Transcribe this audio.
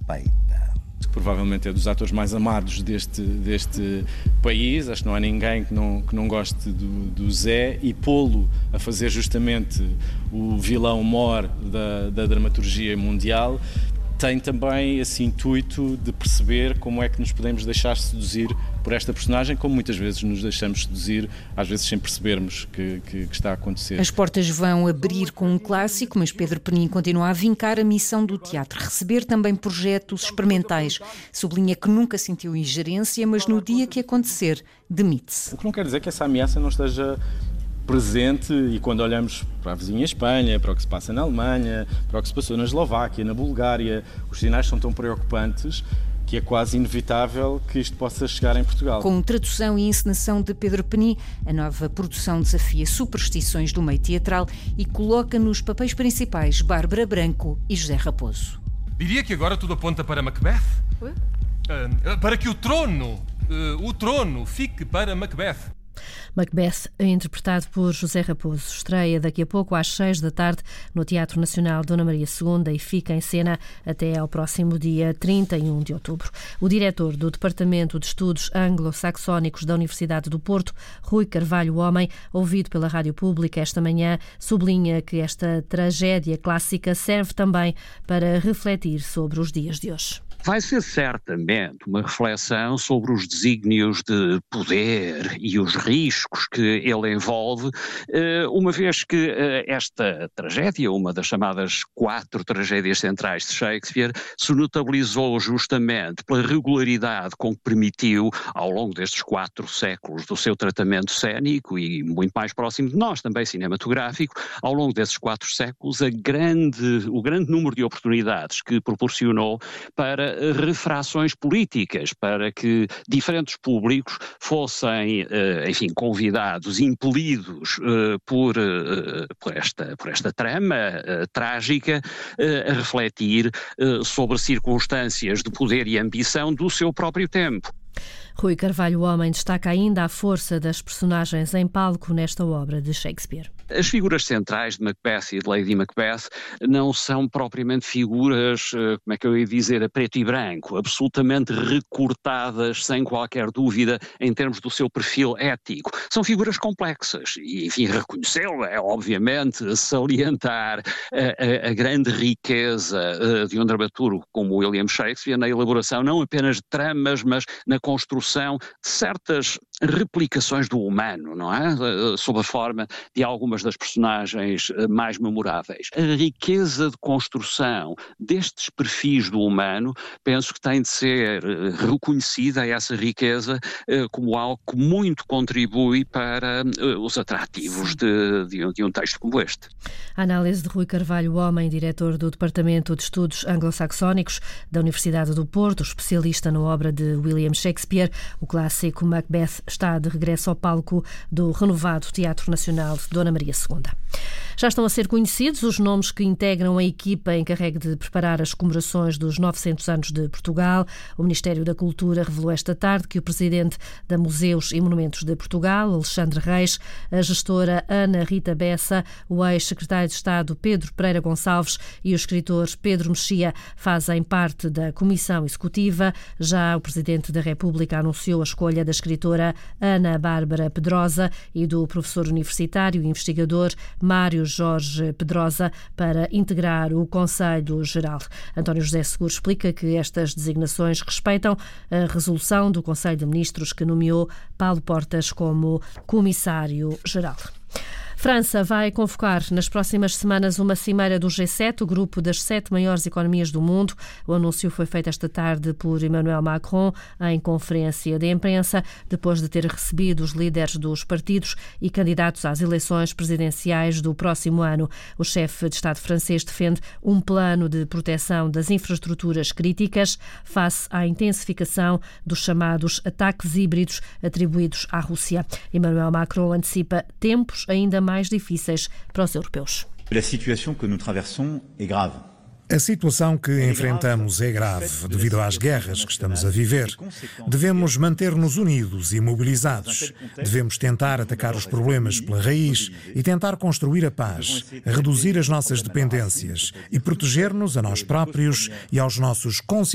suspeita. Provavelmente é dos atores mais amados deste país. Acho que não há ninguém que não goste do Zé, e pô-lo a fazer justamente o vilão mor da dramaturgia mundial tem também esse intuito de perceber como é que nos podemos deixar seduzir por esta personagem, como muitas vezes nos deixamos seduzir, às vezes sem percebermos que está a acontecer. As portas vão abrir com um clássico, mas Pedro Penin continua a vincar a missão do teatro, receber também projetos experimentais. Sublinha que nunca sentiu ingerência, mas no dia que acontecer, demite-se. O que não quer dizer que essa ameaça não esteja presente, e quando olhamos para a vizinha Espanha, para o que se passa na Alemanha, para o que se passou na Eslováquia, na Bulgária, os sinais são tão preocupantes que é quase inevitável que isto possa chegar em Portugal. Com tradução e encenação de Pedro Penin, a nova produção desafia superstições do meio teatral e coloca nos papéis principais Bárbara Branco e José Raposo. Diria que agora tudo aponta para Macbeth. Para que o trono fique para Macbeth. Macbeth é interpretado por José Raposo. Estreia daqui a pouco às 6 da tarde no Teatro Nacional Dona Maria II e fica em cena até ao próximo dia 31 de outubro. O diretor do Departamento de Estudos Anglo-Saxónicos da Universidade do Porto, Rui Carvalho Homem, ouvido pela Rádio Pública esta manhã, sublinha que esta tragédia clássica serve também para refletir sobre os dias de hoje. Vai ser certamente uma reflexão sobre os desígnios de poder e os riscos que ele envolve, uma vez que esta tragédia, uma das chamadas 4 tragédias centrais de Shakespeare, se notabilizou justamente pela regularidade com que permitiu, ao longo destes 4 séculos do seu tratamento cénico e muito mais próximo de nós, também cinematográfico, ao longo desses 4 séculos, o grande número de oportunidades que proporcionou para refrações políticas, para que diferentes públicos fossem, convidados, impelidos por esta trama trágica, a refletir sobre circunstâncias de poder e ambição do seu próprio tempo. Rui Carvalho Homem destaca ainda a força das personagens em palco nesta obra de Shakespeare. As figuras centrais de Macbeth e de Lady Macbeth não são propriamente figuras, a preto e branco, absolutamente recortadas, sem qualquer dúvida, em termos do seu perfil ético. São figuras complexas e, reconhecê-lo é, obviamente, salientar a grande riqueza de um dramaturgo como William Shakespeare na elaboração não apenas de tramas, mas na construção de certas replicações do humano, não é? Sob a forma de algumas das personagens mais memoráveis. A riqueza de construção destes perfis do humano, penso que tem de ser reconhecida essa riqueza como algo que muito contribui para os atrativos de um texto como este. A análise de Rui Carvalho Homem, diretor do Departamento de Estudos Anglo-Saxónicos da Universidade do Porto, especialista na obra de William Shakespeare. O clássico Macbeth está de regresso ao palco do renovado Teatro Nacional de Dona Maria II. Já estão a ser conhecidos os nomes que integram a equipa encarregue de preparar as comemorações dos 900 anos de Portugal. O Ministério da Cultura revelou esta tarde que o presidente da Museus e Monumentos de Portugal, Alexandre Reis, a gestora Ana Rita Bessa, o ex-secretário de Estado Pedro Pereira Gonçalves e o escritor Pedro Mexia fazem parte da comissão executiva. Já o presidente da República anunciou a escolha da escritora Ana Bárbara Pedrosa e do professor universitário e investigador Mário Jorge Pedrosa para integrar o Conselho Geral. António José Seguro explica que estas designações respeitam a resolução do Conselho de Ministros que nomeou Paulo Portas como Comissário-Geral. França vai convocar nas próximas semanas uma cimeira do G7, o grupo das 7 maiores economias do mundo. O anúncio foi feito esta tarde por Emmanuel Macron em conferência de imprensa, depois de ter recebido os líderes dos partidos e candidatos às eleições presidenciais do próximo ano. O chefe de Estado francês defende um plano de proteção das infraestruturas críticas face à intensificação dos chamados ataques híbridos atribuídos à Rússia. Emmanuel Macron antecipa tempos ainda mais difíceis para os europeus. A situação que nous traversons é grave. A situação que enfrentamos é grave devido às guerras que estamos a viver. Devemos manter-nos unidos e mobilizados. Devemos tentar atacar os problemas pela raiz e tentar construir a paz, reduzir as nossas dependências e proteger-nos a nós próprios e aos nossos